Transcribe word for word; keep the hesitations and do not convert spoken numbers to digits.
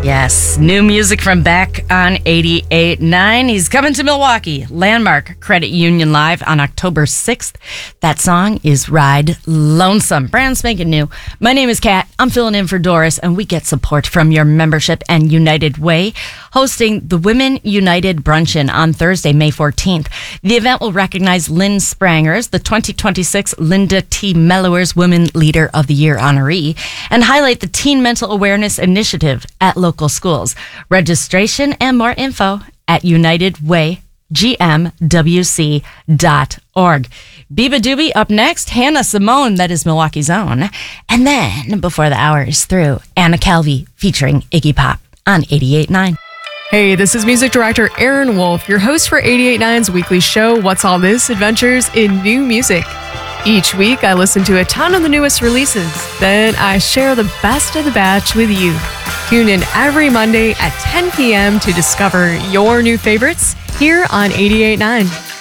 Yes, new music from Beck on eighty-eight point nine. He's coming to Milwaukee, Landmark Credit Union Live on October sixth. That song is Ride Lonesome, brand spanking new. My name is Kat. I'm filling in for Doris, and we get support from your membership and United Way, hosting the Women United Bruncheon on Thursday, May fourteenth. The event will recognize Lynn Sprangers, the twenty twenty-six Linda T. Mellowers Women Leader of the Year honoree, and highlight the Teen Mental Awareness Initiative at local schools. Registration and more info at united way g m w c dot org. Biba Doobie up next, Hannah Simone, that is Milwaukee's own. And then, before the hour is through, Anna Calvi featuring Iggy Pop on eighty-eight point nine. Hey, this is music director Aaron Wolf, your host for eighty-eight point nine's weekly show, What's All This? Adventures in New Music. Each week, I listen to a ton of the newest releases. Then I share the best of the batch with you. Tune in every Monday at ten p.m. to discover your new favorites here on eighty-eight point nine.